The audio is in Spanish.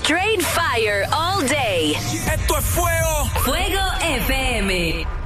Straight fire all day. Esto es fuego. Fuego FM.